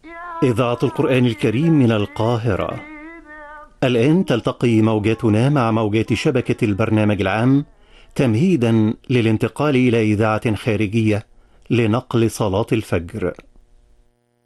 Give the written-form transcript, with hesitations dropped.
إذاعة القرآن الكريم من القاهرة. الآن تلتقي موجاتنا مع موجات شبكة البرنامج العام تمهيدا للانتقال إلى إذاعة خارجية لنقل صلاة الفجر.